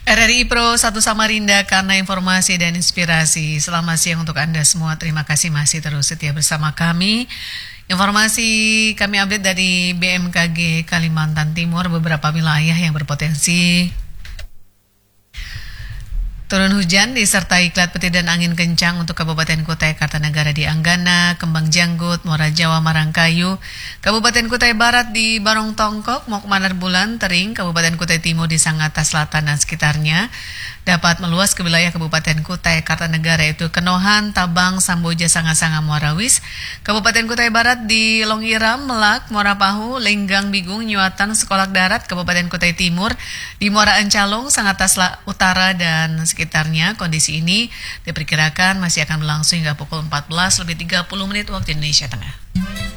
RRI Pro 1 Samarinda karena informasi dan inspirasi. Selamat siang untuk Anda semua. Terima kasih masih terus setia bersama kami. Informasi kami update dari BMKG Kalimantan Timur, beberapa wilayah yang berpotensi turun hujan disertai kilat petir dan angin kencang untuk Kabupaten Kutai Kartanegara di Anggana, Kembang Janggut, Muara Jawa, Marangkayu, Kabupaten Kutai Barat di Barong Tongkok, Mokmanar Bulan, Tering, Kabupaten Kutai Timur di Sangatta Selatan dan sekitarnya, dapat meluas ke wilayah Kabupaten Kutai Kartanegara yaitu Kenohan, Tabang, Samboja, Sanga-Sanga, Muarawis, Kabupaten Kutai Barat di Longiram, Melak, Muara Pahu, Lenggang, Bigung, Nyuatan, Sekolak Darat, Kabupaten Kutai Timur, di Muara Encalung, Sangatta Utara dan sekitarnya. Kondisi ini diperkirakan masih akan berlangsung hingga pukul 14:30 waktu Indonesia Tengah.